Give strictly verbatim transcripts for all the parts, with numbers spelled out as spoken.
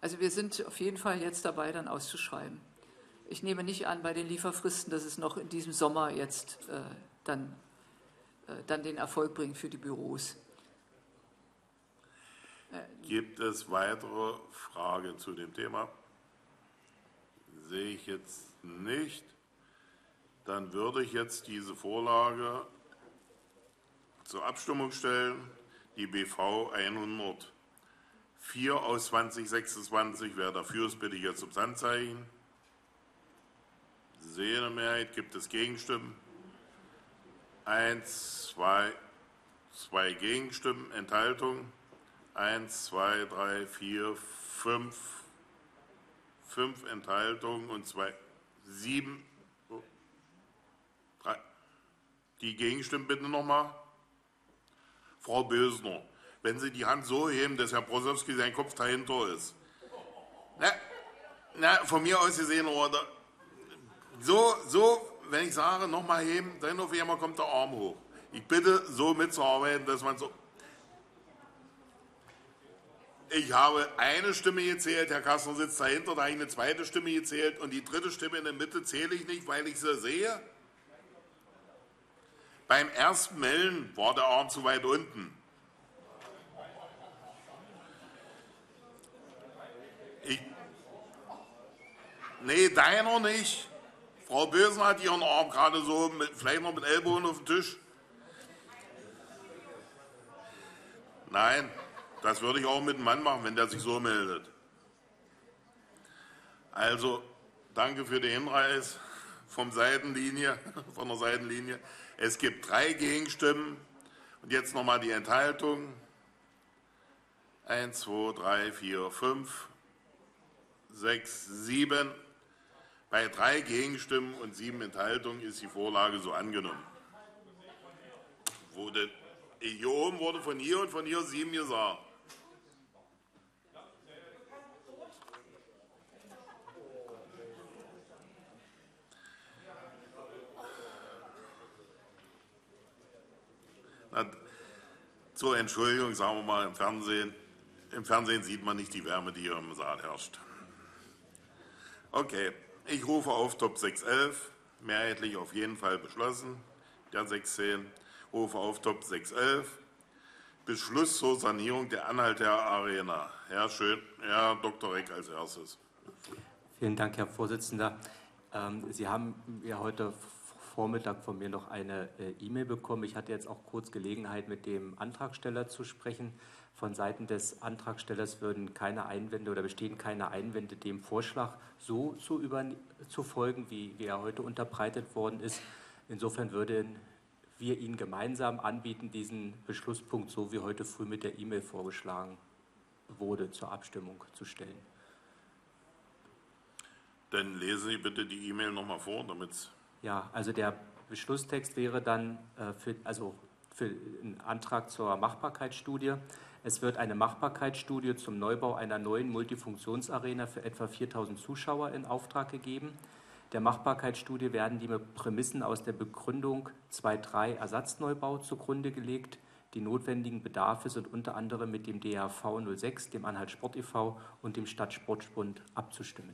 Also wir sind auf jeden Fall jetzt dabei, dann auszuschreiben. Ich nehme nicht an bei den Lieferfristen, dass es noch in diesem Sommer jetzt äh, dann, äh, dann den Erfolg bringt für die Büros. Äh, Gibt es weitere Fragen zu dem Thema? Sehe ich jetzt nicht. Dann würde ich jetzt diese Vorlage zur Abstimmung stellen. Die B V hundertvier aus zweitausendsechsundzwanzig. Wer dafür ist, bitte ich jetzt ums Handzeichen. Ich sehe eine Mehrheit. Gibt es Gegenstimmen? Eins, zwei, zwei Gegenstimmen. Enthaltung? Eins, zwei, drei, vier, fünf. Fünf Enthaltungen und zwei, sieben. Oh, drei. Die Gegenstimmen bitte nochmal. Frau Bösner, wenn Sie die Hand so heben, dass Herr Brosowski sein Kopf dahinter ist. Na, na, von mir aus gesehen, oder? So, so, wenn ich sage, nochmal heben, dann auf einmal kommt der Arm hoch. Ich bitte, so mitzuarbeiten, dass man so. Ich habe eine Stimme gezählt, Herr Kastner sitzt dahinter, da habe ich eine zweite Stimme gezählt und die dritte Stimme in der Mitte zähle ich nicht, weil ich sie sehe. Beim ersten Melden war der Arm zu weit unten. Ich, nee, deiner nicht. Frau Bösen hat ihren Arm gerade so, mit, vielleicht noch mit Ellbogen auf dem Tisch. Nein, das würde ich auch mit dem Mann machen, wenn der sich so meldet. Also, danke für den Hinweis vom Seitenlinie, von der Seitenlinie. Es gibt drei Gegenstimmen. Und jetzt nochmal die Enthaltung. Eins, zwei, drei, vier, fünf, sechs, sieben. Bei drei Gegenstimmen und sieben Enthaltungen ist die Vorlage so angenommen. Wurde, hier oben wurde von hier und von hier sieben gesagt. Na, zur Entschuldigung, sagen wir mal, im Fernsehen. Im Fernsehen sieht man nicht die Wärme, die hier im Saal herrscht. Okay, ich rufe auf Top sechs elf, mehrheitlich auf jeden Fall beschlossen, der sechs zehn. Rufe auf Top sechs elf, Beschluss zur Sanierung der Anhalter Arena. Herr, Schön, Herr Doktor Reck als erstes. Vielen Dank, Herr Vorsitzender. Sie haben ja heute Vormittag von mir noch eine E-Mail bekommen. Ich hatte jetzt auch kurz Gelegenheit, mit dem Antragsteller zu sprechen. Von Seiten des Antragstellers würden keine Einwände oder bestehen keine Einwände, dem Vorschlag so zu, über, zu folgen, wie, wie er heute unterbreitet worden ist. Insofern würden wir Ihnen gemeinsam anbieten, diesen Beschlusspunkt, so wie heute früh mit der E-Mail vorgeschlagen wurde, zur Abstimmung zu stellen. Dann lesen Sie bitte die E-Mail nochmal vor, damit. Ja, also der Beschlusstext wäre dann äh, für, also für einen Antrag zur Machbarkeitsstudie. Es wird eine Machbarkeitsstudie zum Neubau einer neuen Multifunktionsarena für etwa viertausend Zuschauer in Auftrag gegeben. Der Machbarkeitsstudie werden die Prämissen aus der Begründung zwei Punkt drei Ersatzneubau zugrunde gelegt. Die notwendigen Bedarfe sind unter anderem mit dem D A V null sechs, dem Anhalt Sport e V und dem Stadtsportbund abzustimmen.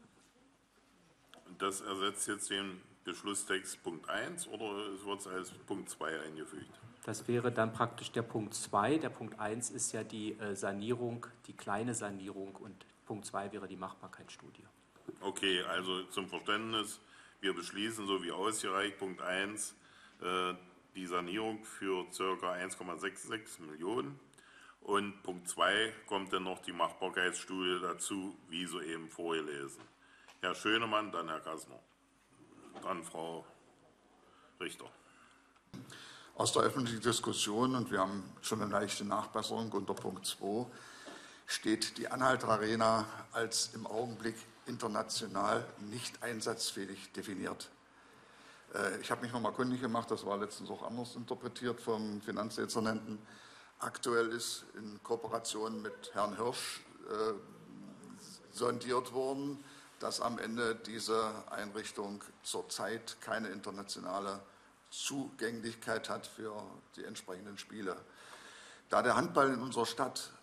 Das ersetzt jetzt den Beschlusstext Punkt eins oder wird es als Punkt zwei eingefügt? Das wäre dann praktisch der Punkt zwei. Der Punkt eins ist ja die Sanierung, die kleine Sanierung, und Punkt zwei wäre die Machbarkeitsstudie. Okay, also zum Verständnis, wir beschließen, so wie ausgereicht, Punkt eins, äh, die Sanierung für ca. eins Komma sechsundsechzig Millionen. Und Punkt zwei kommt dann noch die Machbarkeitsstudie dazu, wie soeben vorgelesen. Herr Schönemann, dann Herr Kastner. Dann Frau Richter. Aus der öffentlichen Diskussion, und wir haben schon eine leichte Nachbesserung unter Punkt zwei, steht die Anhalter Arena als im Augenblick international nicht einsatzfähig definiert. Ich habe mich noch mal kundig gemacht, das war letztens auch anders interpretiert vom Finanzdezernenten. Aktuell ist in Kooperation mit Herrn Hirsch äh, sondiert worden, dass am Ende diese Einrichtung zurzeit keine internationale Zugänglichkeit hat für die entsprechenden Spiele. Da der Handball in unserer Stadt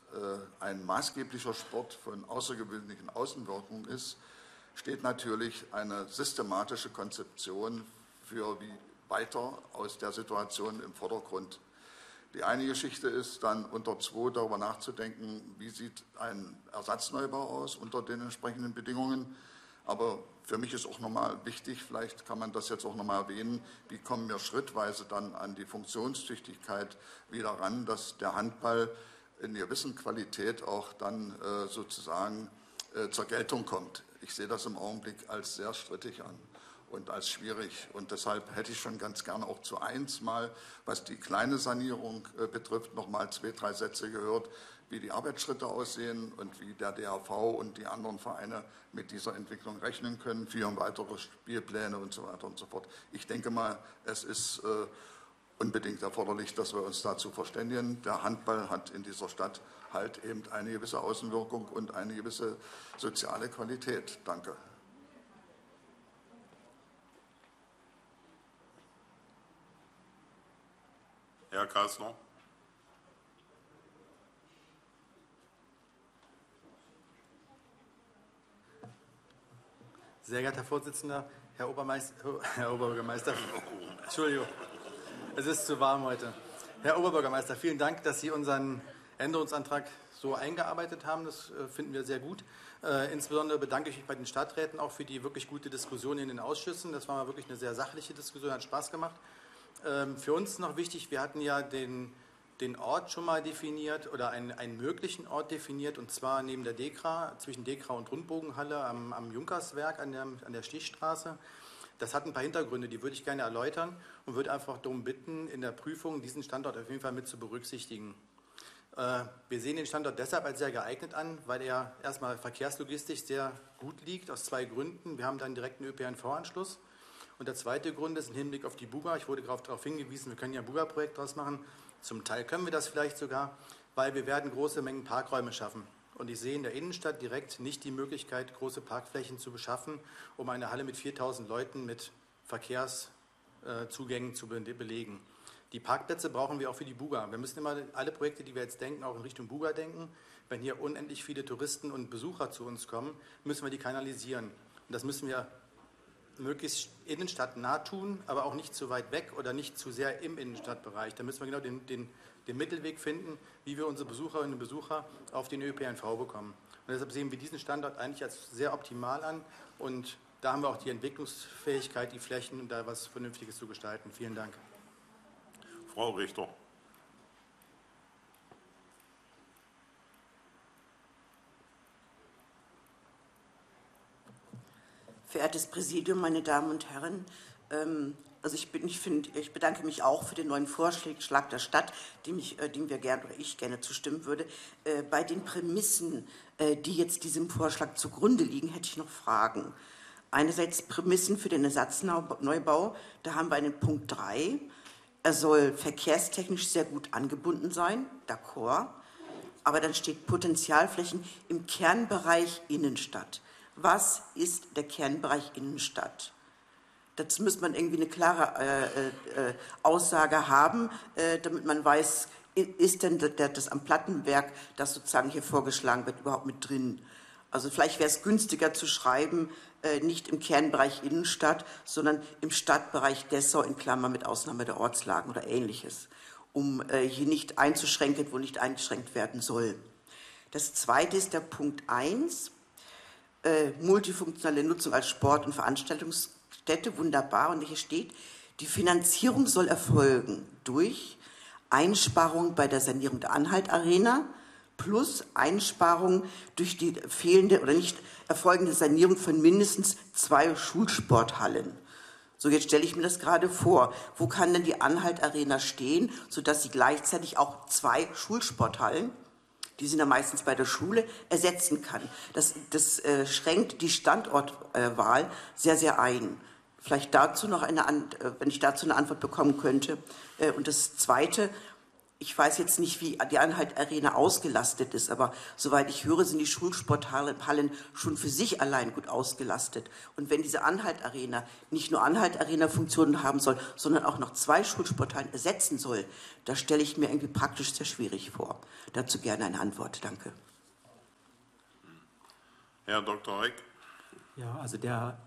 ein maßgeblicher Sport von außergewöhnlichen Außenwirkungen ist, steht natürlich eine systematische Konzeption für wie weiter aus der Situation im Vordergrund. Die eine Geschichte ist dann unter zwei darüber nachzudenken, wie sieht ein Ersatzneubau aus unter den entsprechenden Bedingungen. Aber für mich ist auch nochmal wichtig, vielleicht kann man das jetzt auch nochmal erwähnen, wie kommen wir schrittweise dann an die Funktionstüchtigkeit wieder ran, dass der Handball in gewissen Qualität auch dann äh, sozusagen äh, zur Geltung kommt. Ich sehe das im Augenblick als sehr strittig an und als schwierig. Und deshalb hätte ich schon ganz gerne auch zu eins mal, was die kleine Sanierung äh, betrifft, noch mal zwei, drei Sätze gehört, wie die Arbeitsschritte aussehen und wie der D H V und die anderen Vereine mit dieser Entwicklung rechnen können, für weitere Spielpläne und so weiter und so fort. Ich denke mal, es ist äh, unbedingt erforderlich, dass wir uns dazu verständigen. Der Handball hat in dieser Stadt halt eben eine gewisse Außenwirkung und eine gewisse soziale Qualität. Danke. Herr Kastner. Sehr geehrter Herr Vorsitzender, Herr Obermeister, Herr Oberbürgermeister, Entschuldigung, es ist zu warm heute. Herr Oberbürgermeister, vielen Dank, dass Sie unseren Änderungsantrag so eingearbeitet haben. Das äh, finden wir sehr gut. Äh, insbesondere bedanke ich mich bei den Stadträten auch für die wirklich gute Diskussion in den Ausschüssen. Das war mal wirklich eine sehr sachliche Diskussion, hat Spaß gemacht. Ähm, für uns noch wichtig, wir hatten ja den, den Ort schon mal definiert oder einen, einen möglichen Ort definiert, und zwar neben der DEKRA, zwischen DEKRA und Rundbogenhalle am, am Junkerswerk an der, an der Stichstraße. Das hat ein paar Hintergründe, die würde ich gerne erläutern und würde einfach darum bitten, in der Prüfung diesen Standort auf jeden Fall mit zu berücksichtigen. Äh, wir sehen den Standort deshalb als sehr geeignet an, weil er erstmal verkehrslogistisch sehr gut liegt, aus zwei Gründen. Wir haben da einen direkten Ö P N V-Anschluss. Und der zweite Grund ist im Hinblick auf die Buga. Ich wurde darauf hingewiesen, wir können ja ein Buga-Projekt daraus machen. Zum Teil können wir das vielleicht sogar, weil wir werden große Mengen Parkräume schaffen. Und ich sehe in der Innenstadt direkt nicht die Möglichkeit, große Parkflächen zu beschaffen, um eine Halle mit viertausend Leuten mit Verkehrszugängen zu belegen. Die Parkplätze brauchen wir auch für die Buga. Wir müssen immer alle Projekte, die wir jetzt denken, auch in Richtung Buga denken. Wenn hier unendlich viele Touristen und Besucher zu uns kommen, müssen wir die kanalisieren. Und das müssen wir möglichst innenstadtnah tun, aber auch nicht zu weit weg oder nicht zu sehr im Innenstadtbereich. Da müssen wir genau den, den, den Mittelweg finden, wie wir unsere Besucherinnen und Besucher auf den Ö P N V bekommen. Und deshalb sehen wir diesen Standort eigentlich als sehr optimal an, und da haben wir auch die Entwicklungsfähigkeit, die Flächen und da was Vernünftiges zu gestalten. Vielen Dank. Frau Richter. Verehrtes Präsidium, meine Damen und Herren, ähm, also ich, bin, ich, find, ich bedanke mich auch für den neuen Vorschlag der Stadt, dem, ich, äh, dem wir gerne oder ich gerne zustimmen würde. Äh, bei den Prämissen, äh, die jetzt diesem Vorschlag zugrunde liegen, hätte ich noch Fragen. Einerseits Prämissen für den Ersatzneubau, da haben wir einen Punkt drei. Er soll verkehrstechnisch sehr gut angebunden sein, d'accord, aber dann steht Potenzialflächen im Kernbereich Innenstadt. Was ist der Kernbereich Innenstadt? Dazu müsste man irgendwie eine klare äh, äh, Aussage haben, äh, damit man weiß, ist denn das am Plattenberg, das sozusagen hier vorgeschlagen wird, überhaupt mit drin? Also vielleicht wäre es günstiger zu schreiben, äh, nicht im Kernbereich Innenstadt, sondern im Stadtbereich Dessau in Klammer mit Ausnahme der Ortslagen oder Ähnliches, um äh, hier nicht einzuschränken, wo nicht eingeschränkt werden soll. Das Zweite ist der Punkt eins. Äh, multifunktionale Nutzung als Sport- und Veranstaltungsstätte, wunderbar. Und hier steht, die Finanzierung soll erfolgen durch Einsparungen bei der Sanierung der Anhalt-Arena plus Einsparungen durch die fehlende oder nicht erfolgende Sanierung von mindestens zwei Schulsporthallen. So, jetzt stelle ich mir das gerade vor. Wo kann denn die Anhalt-Arena stehen, sodass sie gleichzeitig auch zwei Schulsporthallen, die sind ja meistens bei der Schule, ersetzen kann? Das, das äh, schränkt die Standortwahl äh, sehr, sehr ein. Vielleicht dazu noch eine, äh, wenn ich dazu eine Antwort bekommen könnte. Äh, und das Zweite, ich weiß jetzt nicht, wie die Anhalt-Arena ausgelastet ist, aber soweit ich höre, sind die Schulsporthallen schon für sich allein gut ausgelastet. Und wenn diese Anhalt-Arena nicht nur Anhalt-Arena-Funktionen haben soll, sondern auch noch zwei Schulsporthallen ersetzen soll, das stelle ich mir irgendwie praktisch sehr schwierig vor. Dazu gerne eine Antwort. Danke. Herr Doktor Reck. Ja, also der,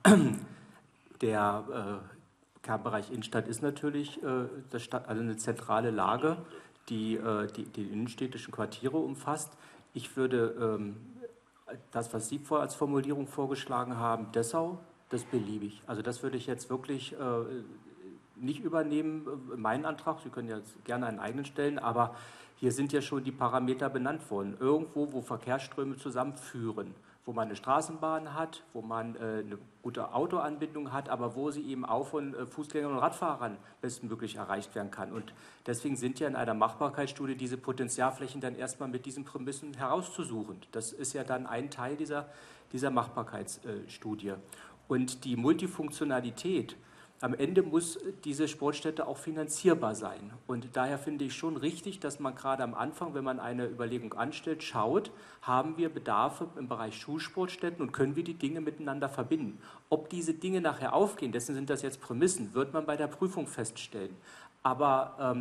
der äh, Kernbereich Innenstadt ist natürlich äh, das Stadt, also eine zentrale Lage, die, äh, die die innenstädtischen Quartiere umfasst. Ich würde ähm, das, was Sie vor als Formulierung vorgeschlagen haben, Dessau, das beliebig. Also das würde ich jetzt wirklich äh, nicht übernehmen, meinen Antrag. Sie können ja gerne einen eigenen stellen, aber hier sind ja schon die Parameter benannt worden. Irgendwo, wo Verkehrsströme zusammenführen, wo man eine Straßenbahn hat, wo man äh, eine gute Autoanbindung hat, aber wo sie eben auch von äh, Fußgängern und Radfahrern bestmöglich erreicht werden kann. Und deswegen sind ja in einer Machbarkeitsstudie diese Potenzialflächen dann erstmal mit diesen Prämissen herauszusuchen. Das ist ja dann ein Teil dieser, dieser Machbarkeitsstudie. Und die Multifunktionalität, am Ende muss diese Sportstätte auch finanzierbar sein. Und daher finde ich schon richtig, dass man gerade am Anfang, wenn man eine Überlegung anstellt, schaut, haben wir Bedarfe im Bereich Schulsportstätten und können wir die Dinge miteinander verbinden. Ob diese Dinge nachher aufgehen, dessen sind das jetzt Prämissen, wird man bei der Prüfung feststellen. Aber ähm,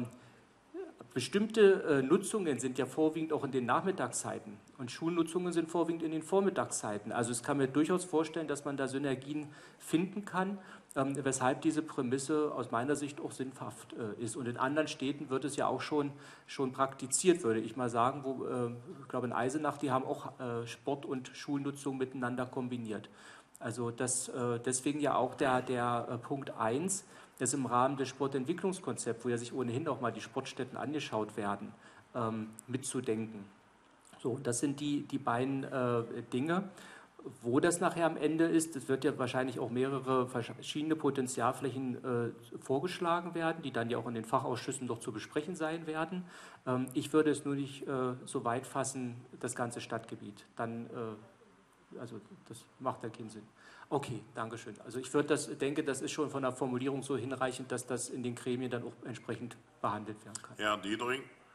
bestimmte äh, Nutzungen sind ja vorwiegend auch in den Nachmittagszeiten und Schulnutzungen sind vorwiegend in den Vormittagszeiten. Also es kann mir durchaus vorstellen, dass man da Synergien finden kann, ähm, weshalb diese Prämisse aus meiner Sicht auch sinnhaft äh, ist. Und in anderen Städten wird es ja auch schon, schon praktiziert, würde ich mal sagen. Wo, äh, ich glaube in Eisenach, die haben auch äh, Sport- und Schulnutzung miteinander kombiniert. Also das, äh, deswegen ja auch der, der äh, Punkt eins, das im Rahmen des Sportentwicklungskonzepts, wo ja sich ohnehin auch mal die Sportstätten angeschaut werden, ähm, mitzudenken. So, das sind die, die beiden äh, Dinge. Wo das nachher am Ende ist, es wird ja wahrscheinlich auch mehrere verschiedene Potenzialflächen äh, vorgeschlagen werden, die dann ja auch in den Fachausschüssen noch zu besprechen sein werden. Ähm, ich würde es nur nicht äh, so weit fassen, das ganze Stadtgebiet. Dann, äh, also das macht ja keinen Sinn. Okay, danke schön. Also ich würde das, denke, das ist schon von der Formulierung so hinreichend, dass das in den Gremien dann auch entsprechend behandelt werden kann. Herr Diedering.